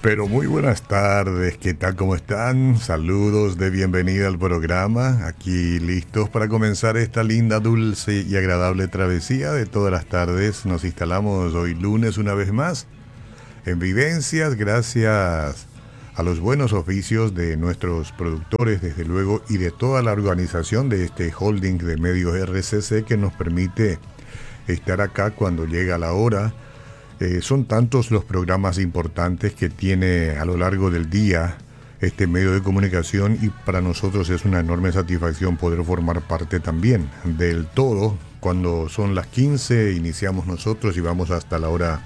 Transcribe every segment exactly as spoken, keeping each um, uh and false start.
Pero muy buenas tardes, ¿qué tal? ¿Cómo están? Saludos de bienvenida al programa. Aquí listos para comenzar esta linda, dulce y agradable travesía de todas las tardes. Nos instalamos hoy lunes una vez más en Vivencias, gracias a los buenos oficios de nuestros productores, desde luego, y de toda la organización de este holding de medios R C C que nos permite estar acá cuando llega la hora. Eh, son tantos los programas importantes que tiene a lo largo del día este medio de comunicación y para nosotros es una enorme satisfacción poder formar parte también del todo. Cuando son las quince iniciamos nosotros y vamos hasta la hora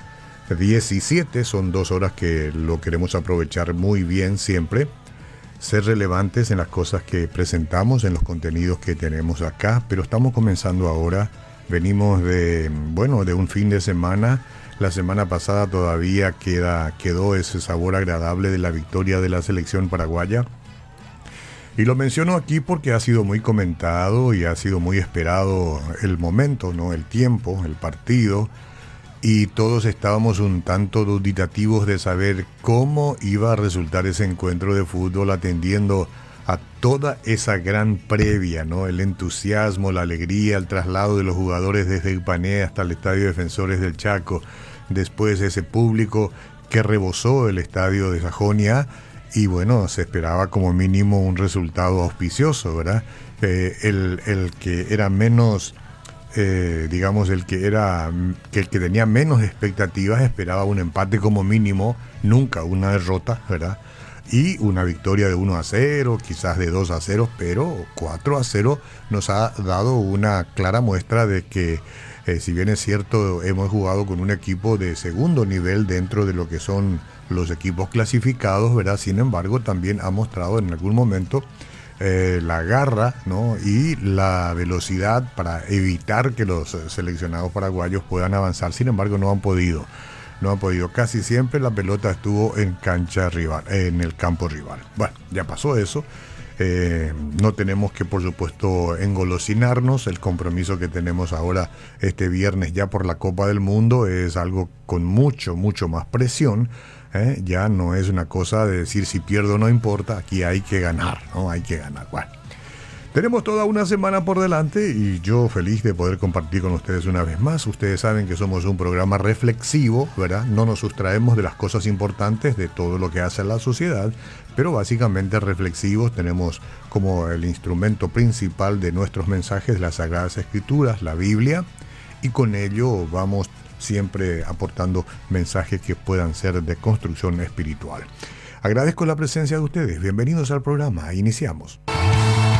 diecisiete, son dos horas que lo queremos aprovechar muy bien siempre, ser relevantes en las cosas que presentamos, en los contenidos que tenemos acá, pero estamos comenzando ahora, venimos de, bueno, de un fin de semana. La semana pasada todavía queda, quedó ese sabor agradable de la victoria de la selección paraguaya. Y lo menciono aquí porque ha sido muy comentado y ha sido muy esperado el momento, ¿no? El tiempo, el partido. Y todos estábamos un tanto dubitativos de saber cómo iba a resultar ese encuentro de fútbol atendiendo a toda esa gran previa, ¿no? El entusiasmo, la alegría, el traslado de los jugadores desde Ipané hasta el Estadio Defensores del Chaco, después ese público que rebosó el estadio de Sajonia y bueno, se esperaba como mínimo un resultado auspicioso, ¿verdad? Eh, el, el que era menos, eh, digamos, el que era, que el que tenía menos expectativas esperaba un empate como mínimo, nunca una derrota, ¿verdad? Y una victoria de uno a cero, quizás de dos a cero, pero cuatro a cero nos ha dado una clara muestra de que, eh, si bien es cierto, hemos jugado con un equipo de segundo nivel dentro de lo que son los equipos clasificados, ¿verdad? Sin embargo, también ha mostrado en algún momento eh, la garra, ¿no? Y la velocidad para evitar que los seleccionados paraguayos puedan avanzar. Sin embargo, no han podido. No ha podido. Casi siempre la pelota estuvo en cancha rival, en el campo rival. Bueno, ya pasó eso. Eh, no tenemos que, por supuesto, engolosinarnos. El compromiso que tenemos ahora este viernes ya por la Copa del Mundo es algo con mucho, mucho más presión. ¿eh? Ya no es una cosa de decir si pierdo no importa. Aquí hay que ganar, ¿no? Hay que ganar. Bueno. Tenemos toda una semana por delante y yo feliz de poder compartir con ustedes una vez más. Ustedes saben que somos un programa reflexivo, ¿verdad? No nos sustraemos de las cosas importantes, de todo lo que hace la sociedad, pero básicamente reflexivos. Tenemos como el instrumento principal de nuestros mensajes las Sagradas Escrituras, la Biblia, y con ello vamos siempre aportando mensajes que puedan ser de construcción espiritual. Agradezco la presencia de ustedes. Bienvenidos al programa. Iniciamos.